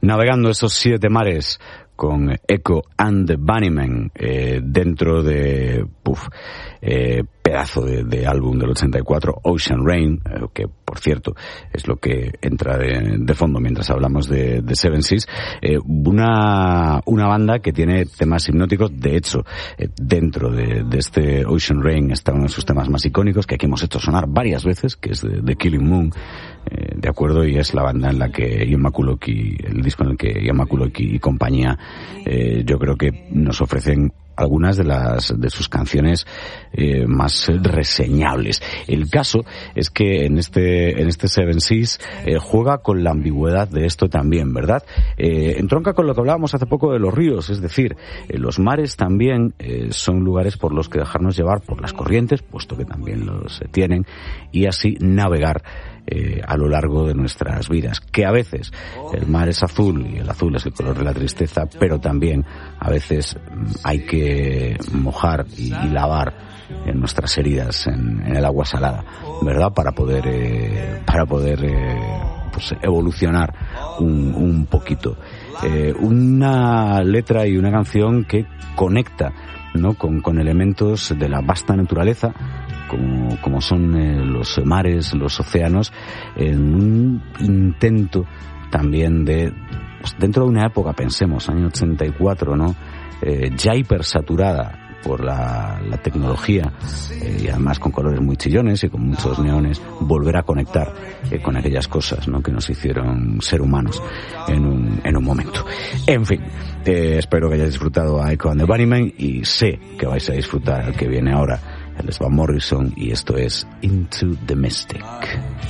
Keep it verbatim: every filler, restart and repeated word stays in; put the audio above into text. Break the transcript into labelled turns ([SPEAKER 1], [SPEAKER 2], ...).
[SPEAKER 1] Navegando esos siete mares con Echo and the Bunnymen eh, dentro de puf, eh, pedazo de, de álbum del ochenta y cuatro, Ocean Rain, eh, que por cierto es lo que entra de, de fondo mientras hablamos de, de Seven Seas, eh, una, una banda que tiene temas hipnóticos. De hecho, eh, dentro de, de este Ocean Rain está uno de sus temas más icónicos que aquí hemos hecho sonar varias veces, que es de, de Killing Moon, eh, de acuerdo, y es la banda en la que Ian McCulloch y el disco en el que Ian McCulloch y compañía eh, yo creo que nos ofrecen algunas de las de sus canciones eh, más reseñables. El caso es que en este en este Seven Seas eh, juega con la ambigüedad de esto también, ¿verdad? Eh, entronca con lo que hablábamos hace poco de los ríos, es decir, eh, los mares también eh, son lugares por los que dejarnos llevar por las corrientes, puesto que también los eh, tienen, y así navegar Eh, a lo largo de nuestras vidas, que a veces el mar es azul y el azul es el color de la tristeza, pero también a veces hay que mojar y, y lavar en nuestras heridas en, en el agua salada, ¿verdad? Para poder eh, para poder eh, pues evolucionar un, un poquito. Eh, una letra y una canción que conecta, ¿no? con, con elementos de la vasta naturaleza, como, como son eh, los mares, los océanos, en un intento también de, pues, dentro de una época, pensemos, año ochenta y cuatro, ¿no? Eh, ya hipersaturada por la, la tecnología, eh, y además con colores muy chillones y con muchos neones, volver a conectar eh, con aquellas cosas, ¿no? que nos hicieron ser humanos en un, en un momento. En fin, eh, espero que hayáis disfrutado a Echo and the Bunnymen, y sé que vais a disfrutar al que viene ahora. Él es Van Morrison y esto es Into the Mystic.